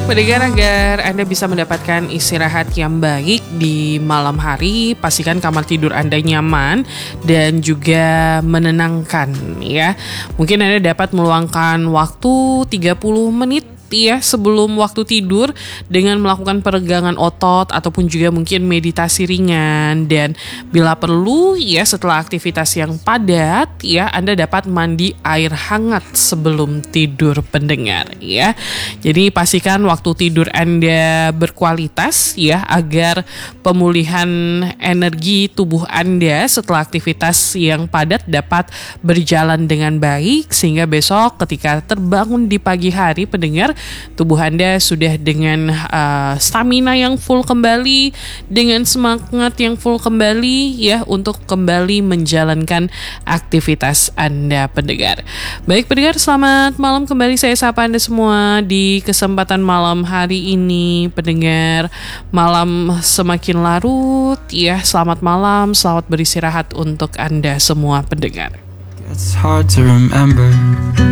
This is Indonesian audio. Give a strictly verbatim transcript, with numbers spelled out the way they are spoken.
Pendengar, agar Anda bisa mendapatkan istirahat yang baik di malam hari, pastikan kamar tidur Anda nyaman dan juga menenangkan ya. Mungkin Anda dapat meluangkan waktu tiga puluh menit ya sebelum waktu tidur dengan melakukan peregangan otot ataupun juga mungkin meditasi ringan, dan bila perlu ya setelah aktivitas yang padat ya Anda dapat mandi air hangat sebelum tidur pendengar ya. Jadi pastikan waktu tidur Anda berkualitas ya agar pemulihan energi tubuh Anda setelah aktivitas yang padat dapat berjalan dengan baik, sehingga besok ketika terbangun di pagi hari pendengar, tubuh Anda sudah dengan uh, stamina yang full kembali, dengan semangat yang full kembali ya untuk kembali menjalankan aktivitas Anda pendengar. Baik pendengar, selamat malam kembali, saya sapa Anda semua di kesempatan malam hari ini pendengar. Malam semakin larut ya, selamat malam, selamat beristirahat untuk Anda semua pendengar. It's hard to remember